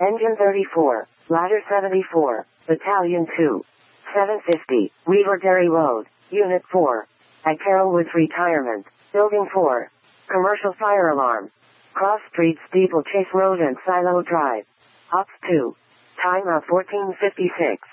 Engine 34, Ladder 74, Battalion 2. 750, Weaver Dairy Road, Unit 4. At Carrollwood's Retirement, Building 4. Commercial Fire Alarm. Cross Street, Steeplechase Road and Silo Drive. Ops 2. Time of 1456.